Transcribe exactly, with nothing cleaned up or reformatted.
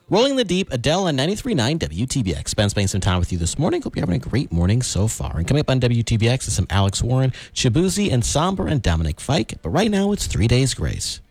Rolling the Deep, Adele on ninety-three point nine W T B X. Ben spending some time with you this morning. Hope you're having a great morning so far. And coming up on W T B X is some Alex Warren, Shabuzi, and Somber, and Dominic Fike. But right now, it's Three Days Grace.